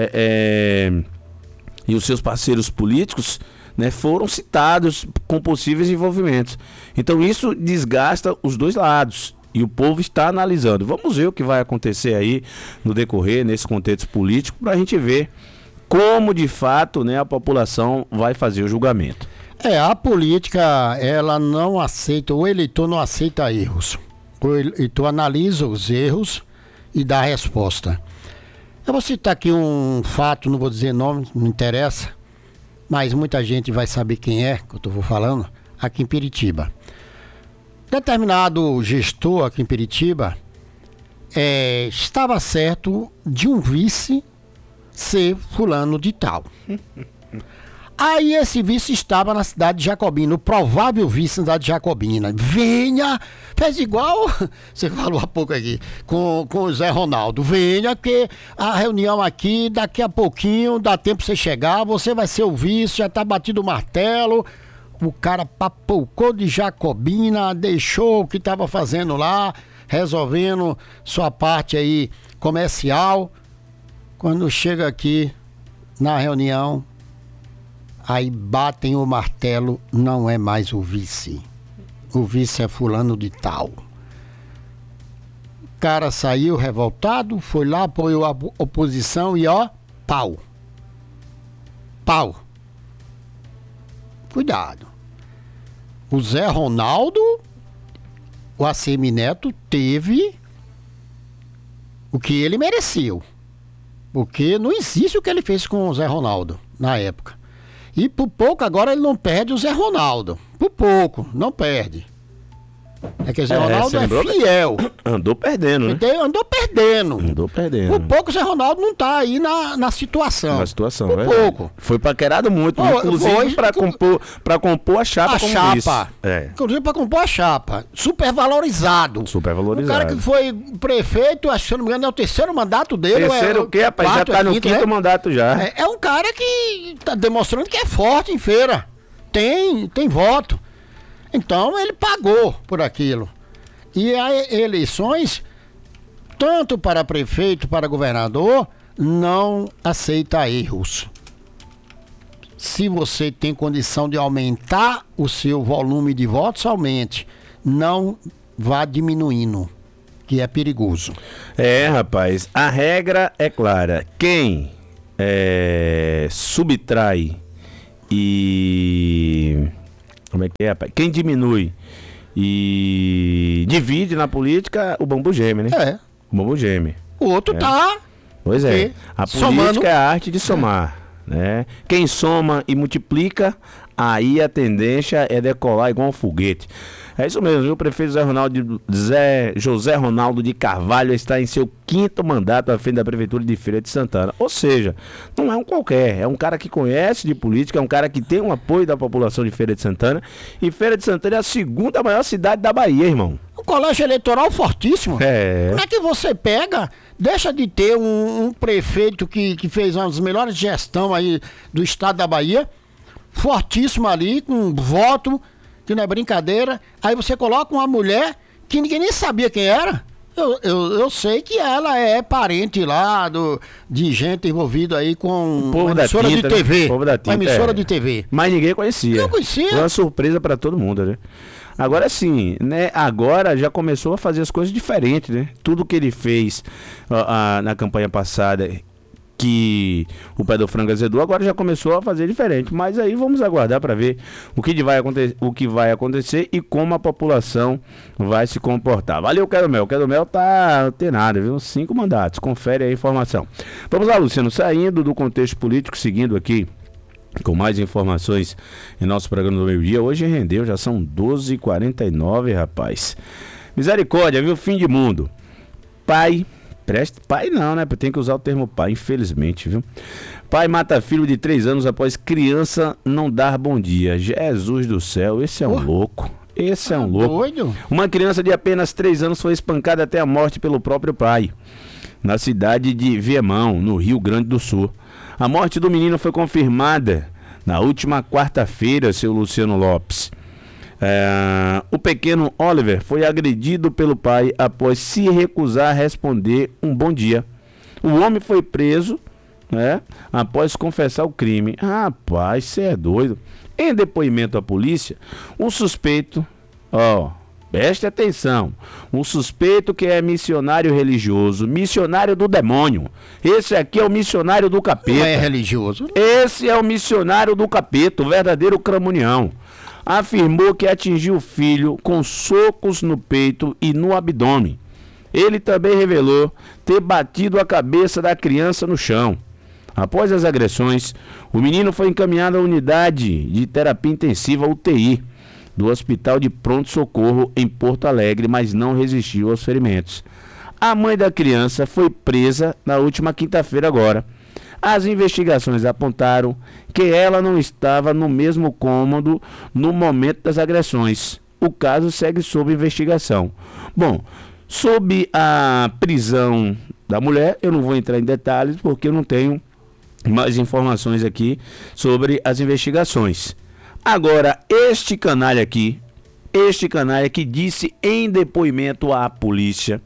parceiros políticos, né, foram citados com possíveis envolvimentos. Então isso desgasta os dois lados. E o povo está analisando. Vamos ver o que vai acontecer aí no decorrer, nesse contexto político, para a gente ver como, de fato, né, a população vai fazer o julgamento. A política, ela não aceita, o eleitor não aceita erros. O eleitor analisa os erros e dá a resposta. Eu vou citar aqui um fato, não vou dizer nome, não interessa, mas muita gente vai saber quem é que eu estou falando, aqui em Piritiba. Determinado gestor aqui em Piritiba estava certo de um vice ser fulano de tal. Aí esse vice estava na cidade de Jacobina, o provável vice na cidade de Jacobina. Venha, fez igual, você falou há pouco aqui, com o Zé Ronaldo. Venha que a reunião aqui, daqui a pouquinho, dá tempo pra você chegar, você vai ser o vice, já tá batido o martelo. O cara papoucou de Jacobina, deixou o que estava fazendo lá, resolvendo sua parte aí comercial. Quando chega aqui na reunião, aí batem o martelo, não é mais o vice. O vice é fulano de tal. O cara saiu revoltado, foi lá, apoiou a oposição e pau. Cuidado. O Zé Ronaldo, o ACM Neto, teve o que ele mereceu. Porque não existe o que ele fez com o Zé Ronaldo na época. E por pouco agora ele não perde o Zé Ronaldo. Por pouco, não perde. É que o Zé Ronaldo é fiel. Andou perdendo, né? Andou perdendo. Por pouco o Zé Ronaldo não tá aí na situação. Na situação, por pouco. Foi paquerado muito, inclusive para compor a chapa como chapa. Inclusive para compor a chapa. Super valorizado. O cara que foi prefeito, acho que se eu não me engano é o terceiro mandato dele. Terceiro o quê, rapaz? Já tá no quinto mandato já. É um cara que tá demonstrando que é forte em feira. Tem voto. Então ele pagou por aquilo. E as eleições, tanto para prefeito, para governador, não aceita erros. Se você tem condição de aumentar o seu volume de votos, aumente. Não vá diminuindo, que é perigoso. Rapaz, a regra é clara. Quem subtrai e... Como é que é, rapaz? Quem diminui e divide na política, o bambu geme, né? O bambu geme. O outro tá... Pois é. A política é a arte de somar, né? Quem soma e multiplica, aí a tendência é decolar igual um foguete. É isso mesmo, viu? O prefeito José Ronaldo de Carvalho está em seu 5º mandato à frente da Prefeitura de Feira de Santana. Ou seja, não é um qualquer, é um cara que conhece de política, é um cara que tem um apoio da população de Feira de Santana. E Feira de Santana é a 2ª maior cidade da Bahia, irmão. Um colégio eleitoral fortíssimo. Como é que você pega, deixa de ter um prefeito que fez uma das melhores gestões aí do estado da Bahia, fortíssimo ali, com voto... que não é brincadeira, aí você coloca uma mulher que ninguém nem sabia quem era. Eu sei que ela é parente lá de gente envolvida aí com uma emissora de TV. Uma emissora de TV. Mas ninguém conhecia. Não conhecia. Foi uma surpresa para todo mundo, né? Agora sim, né? Agora já começou a fazer as coisas diferentes, né? Tudo que ele fez na campanha passada, que o pé do frango azedou, agora já começou a fazer diferente. Mas aí vamos aguardar para ver o que vai acontecer e como a população vai se comportar. Valeu, Quero Mel. Quero Mel tá antenado, viu? 5 mandatos. Confere a informação. Vamos lá, Luciano. Saindo do contexto político, seguindo aqui com mais informações em nosso programa do meio-dia. Hoje rendeu, já são 12h49, rapaz. Misericórdia, viu? Fim de mundo. Pai não, né? Tem que usar o termo pai, infelizmente, viu? Pai mata filho de 3 anos após criança não dar bom dia. Jesus do céu, esse é um louco. Esse é um louco. Doido. Uma criança de apenas 3 anos foi espancada até a morte pelo próprio pai, na cidade de Viamão, no Rio Grande do Sul. A morte do menino foi confirmada na última quarta-feira, seu Luciano Lopes. O pequeno Oliver foi agredido pelo pai após se recusar a responder um bom dia. O homem foi preso, né, após confessar o crime. Rapaz, você é doido. Em depoimento à polícia, um suspeito, preste atenção, um suspeito que é missionário religioso, missionário do demônio. Esse aqui é o missionário do capeta. Não é religioso? Esse é o missionário do capeta, o verdadeiro cramunião. Afirmou que atingiu o filho com socos no peito e no abdômen. Ele também revelou ter batido a cabeça da criança no chão. Após as agressões, o menino foi encaminhado à unidade de terapia intensiva UTI do Hospital de Pronto-Socorro em Porto Alegre, mas não resistiu aos ferimentos. A mãe da criança foi presa na última quinta-feira agora. As investigações apontaram que ela não estava no mesmo cômodo no momento das agressões. O caso segue sob investigação. Bom, sob a prisão da mulher, eu não vou entrar em detalhes porque eu não tenho mais informações aqui sobre as investigações. Agora, este canalha que disse em depoimento à polícia,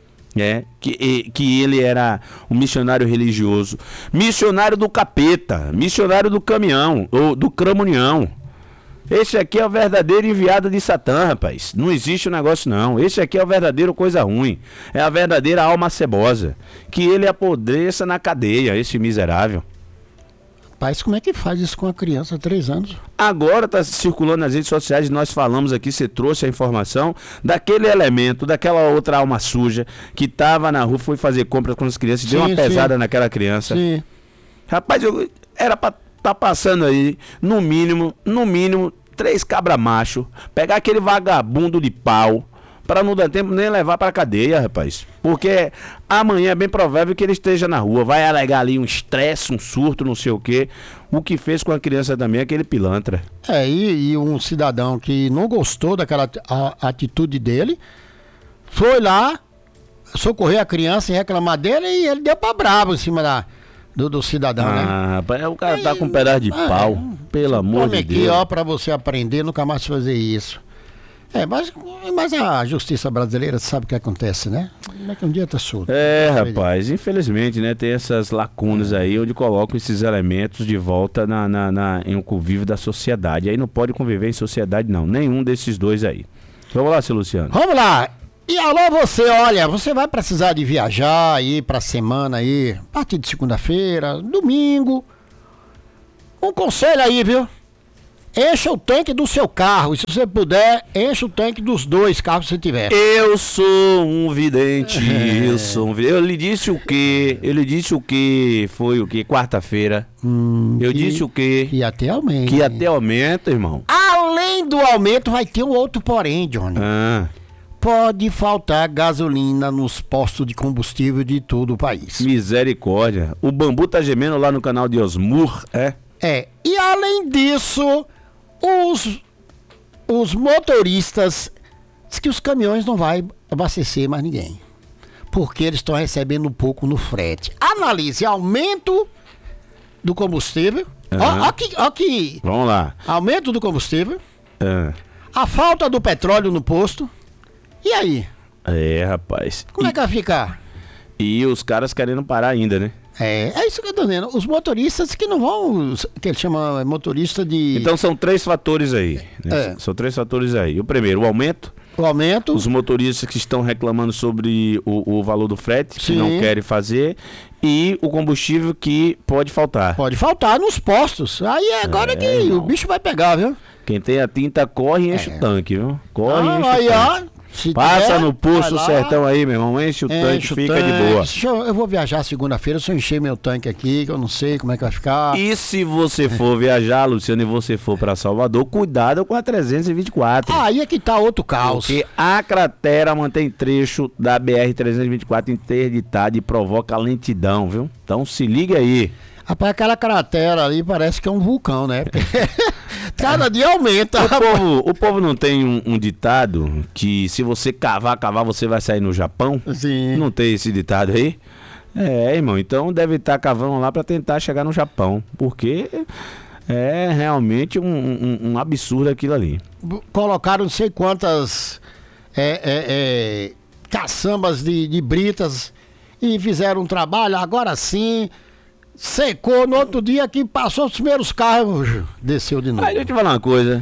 que ele era um missionário religioso, missionário do capeta, missionário do caminhão, ou do cramunião. Esse aqui é o verdadeiro enviado de Satã, rapaz. Não existe um negócio não. Esse aqui é o verdadeiro coisa ruim. É a verdadeira alma cebosa. Que ele apodreça na cadeia, esse miserável. Rapaz, como é que faz isso com a criança de 3 anos? Agora está circulando nas redes sociais, nós falamos aqui, você trouxe a informação daquele elemento, daquela outra alma suja que estava na rua, foi fazer compras com as crianças, deu uma pesada naquela criança. Sim. Rapaz, era para estar passando aí, no mínimo, 3 cabra macho, pegar aquele vagabundo de pau, para não dar tempo nem levar para cadeia, rapaz. Porque amanhã é bem provável que ele esteja na rua, vai alegar ali um estresse, um surto, não sei o quê. O que fez com a criança também é aquele pilantra. E um cidadão que não gostou daquela atitude dele, foi lá socorrer a criança e reclamar dele e ele deu pra brabo em cima do cidadão, né? Rapaz, o cara tá com um pedaço de pau, pelo amor de Deus. Aqui, ó, pra você aprender, nunca mais fazer isso. Mas a justiça brasileira sabe o que acontece, né? Como é que um dia tá solto? Rapaz, infelizmente, né? Tem essas lacunas aí onde colocam esses elementos de volta em um convívio da sociedade. Aí não pode conviver em sociedade, não. Nenhum desses dois aí. Vamos lá, seu Luciano. Vamos lá! E alô você, olha, você vai precisar de viajar aí pra semana aí, a partir de segunda-feira, domingo. Um conselho aí, viu? Encha o tanque do seu carro, e se você puder, encha o tanque dos 2 carros que você tiver. Eu sou um vidente, Ele disse o quê? Foi o quê? Quarta-feira. Disse o quê? Que até aumenta. Que até aumenta, irmão. Além do aumento, vai ter um outro porém, Johnny. Pode faltar gasolina nos postos de combustível de todo o país. Misericórdia. O bambu tá gemendo lá no canal de Osmur, E além disso, os motoristas diz que os caminhões não vai abastecer mais ninguém, porque eles estão recebendo um pouco no frete. Analise aumento do combustível. Aqui. Vamos lá. Aumento do combustível. A falta do petróleo no posto. E aí? Rapaz. Como é que vai ficar? E os caras querendo parar ainda, né? É isso que eu tô dizendo. Os motoristas que não vão, que ele chama motorista de... Então são 3 fatores aí, né? São 3 fatores aí. O primeiro, o aumento. Os motoristas que estão reclamando sobre o valor do frete, que não querem fazer. E o combustível que pode faltar. Pode faltar nos postos. Aí é agora que o bicho vai pegar, viu? Quem tem a tinta corre e enche o tanque, viu? Corre e enche o tanque. Se Passa tiver, no Poço vai lá, Sertão aí, meu irmão. Enche o tanque, fica de boa. Eu vou viajar segunda-feira, se eu encher meu tanque aqui, que eu não sei como é que vai ficar. E se você for viajar, Luciano, e você for pra Salvador, cuidado com a 324. Aí é que tá outro caos. Porque a cratera mantém trecho da BR-324 interditado e provoca lentidão, viu? Então se liga aí. Rapaz, aquela cratera ali parece que é um vulcão, né? Cada dia aumenta. O povo não tem um ditado que se você cavar, você vai sair no Japão? Sim. Não tem esse ditado aí? É, irmão, então deve estar cavando lá pra tentar chegar no Japão, porque é realmente um absurdo aquilo ali. Colocaram não sei quantas caçambas de britas e fizeram um trabalho, agora sim, secou, no outro dia que passou os primeiros carros, desceu de novo. Aí deixa eu te falar uma coisa.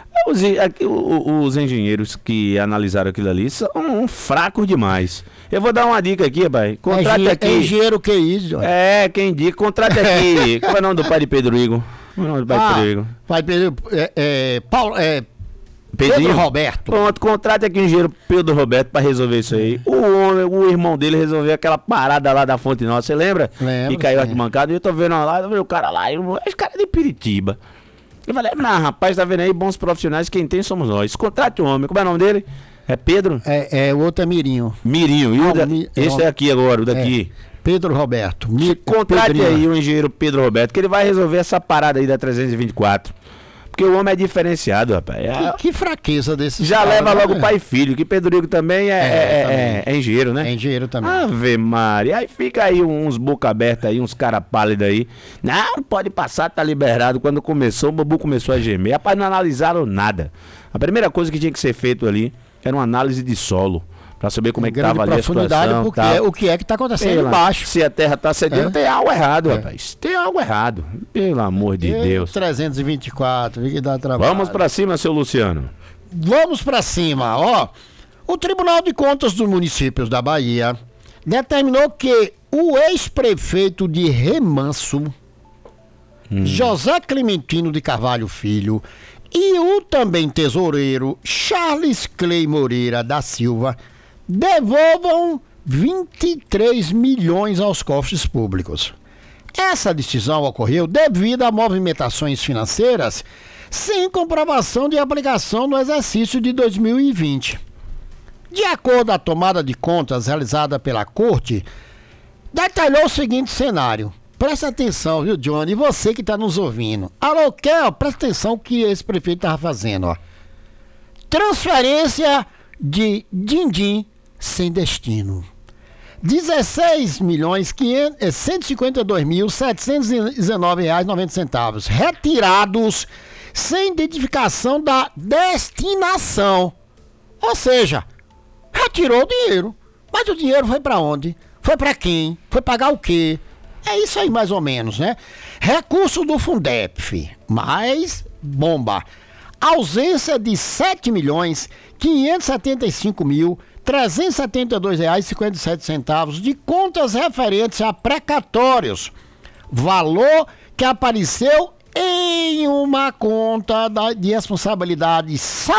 Os engenheiros que analisaram aquilo ali são fracos demais. Eu vou dar uma dica aqui, rapaz. Contrate aqui. Engenheiro que isso? Quem indica, contrate aqui. Qual é o nome do pai de Pedro Igor? Qual é o nome do pai de Pedro Igor? Pai de Pedro, Paulo, Pedrinho? Pedro Roberto. Pronto, contrate aqui o engenheiro Pedro Roberto pra resolver isso aí. O irmão dele resolveu aquela parada lá da Fonte Nova, você lembra? Lembro, E caiu sim. arquibancada e eu tô vendo lá, eu vi o cara lá, esse cara é de Piritiba. Eu falei, rapaz, tá vendo aí, bons profissionais, quem tem somos nós. Contrate o homem, como é o nome dele? É Pedro? O outro é Mirinho. Mirinho, e esse é aqui agora, o daqui. Pedro Roberto. Contrate Pedrinho. aí o engenheiro Pedro Roberto, que ele vai resolver essa parada aí da 324. Porque o homem é diferenciado, rapaz. Que fraqueza desse. Já leva logo pai e filho, que Pedro Igor também é engenheiro, né? É engenheiro também. Ave Maria. Aí fica aí uns boca aberta aí, uns cara pálidos aí. Não, pode passar, tá liberado. Quando começou, o Babu começou a gemer. Rapaz, não analisaram nada. A primeira coisa que tinha que ser feito ali era uma análise de solo. Pra saber como é que tava ali a situação. Porque o que é que tá acontecendo embaixo. Se a terra tá cedendo, tem algo errado, rapaz. Tem algo errado. Pelo amor de Deus. 324, que dá trabalho. Vamos pra cima, seu Luciano. Vamos pra cima, ó. O Tribunal de Contas dos Municípios da Bahia determinou que o ex-prefeito de Remanso, José Clementino de Carvalho Filho, e o também tesoureiro Charles Clay Moreira da Silva devolvam 23 milhões aos cofres públicos. Essa decisão ocorreu devido a movimentações financeiras sem comprovação de aplicação no exercício de 2020. De acordo com a tomada de contas realizada pela Corte, detalhou o seguinte cenário. Presta atenção, viu, Johnny? E você que está nos ouvindo. Alô, Kel, presta atenção o que esse prefeito estava fazendo, ó. Transferência de din-din sem destino. 152.719,90 retirados sem identificação da destinação. Ou seja, retirou o dinheiro. Mas o dinheiro foi para onde? Foi para quem? Foi pagar o quê? É isso aí mais ou menos, né? Recurso do Fundef, mais bomba. Ausência de R$ 7.575.372,57 de contas referentes a precatórios. Valor que apareceu em uma conta de responsabilidade